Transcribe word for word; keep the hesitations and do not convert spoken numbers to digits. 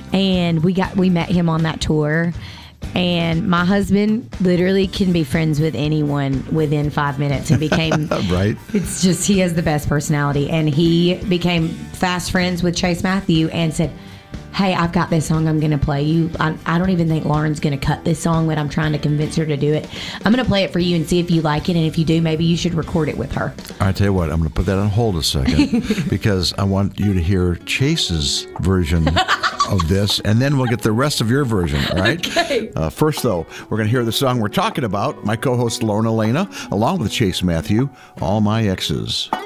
and we got we met him on that tour. And my husband literally can be friends with anyone within five minutes and became right. It's just, he has the best personality. And he became fast friends with Chase Matthew and said, hey, I've got this song I'm going to play you. I, I don't even think Lauren's going to cut this song, but I'm trying to convince her to do it. I'm going to play it for you and see if you like it. And if you do, maybe you should record it with her. I tell you what, I'm going to put that on hold a second because I want you to hear Chase's version of this, and then we'll get the rest of your version, all right? Okay. Uh, first, though, we're going to hear the ssong we're talking about, my co-host Lauren Elena, along with Chase Matthew, All My Exes.